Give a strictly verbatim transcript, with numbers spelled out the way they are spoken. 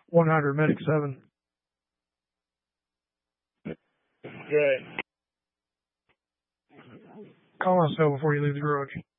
one hundred, Medic seven. Okay. Call us though before you leave the garage.